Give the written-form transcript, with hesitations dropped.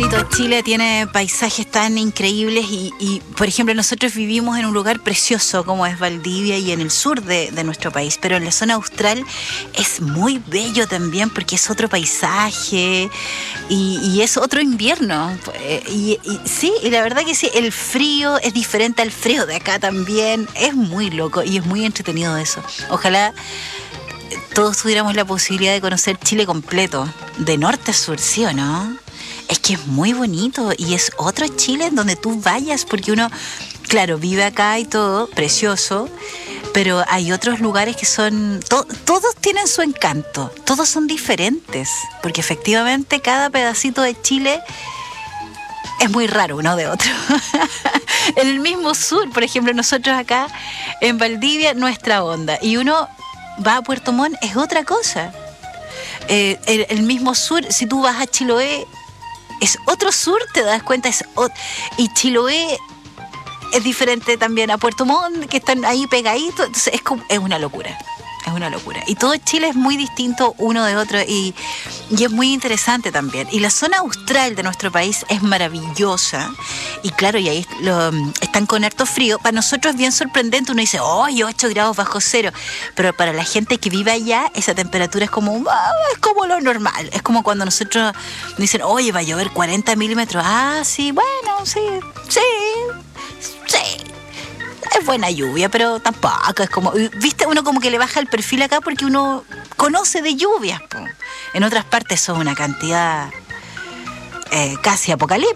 bonito Chile, tiene paisajes tan increíbles y, por ejemplo, nosotros vivimos en un lugar precioso como es Valdivia y en el sur de nuestro país, pero en la zona austral es muy bello también porque es otro paisaje y es otro invierno. Sí, y la verdad que sí, el frío es diferente al frío de acá también, es muy loco y es muy entretenido eso. Ojalá todos tuviéramos la posibilidad de conocer Chile completo, de norte a sur, ¿sí o no? Es que es muy bonito y es otro Chile en donde tú vayas, porque uno, claro, vive acá y todo, precioso, pero hay otros lugares que son, todos tienen su encanto, todos son diferentes, porque efectivamente cada pedacito de Chile es muy raro uno de otro. En el mismo sur, por ejemplo, nosotros acá en Valdivia, nuestra onda, y uno va a Puerto Montt, es otra cosa. El mismo sur, si tú vas a Chiloé, es otro sur, te das cuenta, y Chiloé es diferente también a Puerto Montt, que están ahí pegaditos, entonces es una locura. Es una locura. Y todo Chile es muy distinto uno de otro y es muy interesante también. Y la zona austral de nuestro país es maravillosa. Y claro, y ahí están con harto frío. Para nosotros es bien sorprendente. Uno dice, 8 grados bajo cero. Pero para la gente que vive allá, esa temperatura es como lo normal. Es como cuando nosotros dicen, oye, va a llover 40 milímetros. Ah, sí, bueno, sí. Es buena lluvia, pero tampoco es como... ¿Viste? Uno como que le baja el perfil acá porque uno conoce de lluvias, po. En otras partes son una cantidad casi apocalíptica.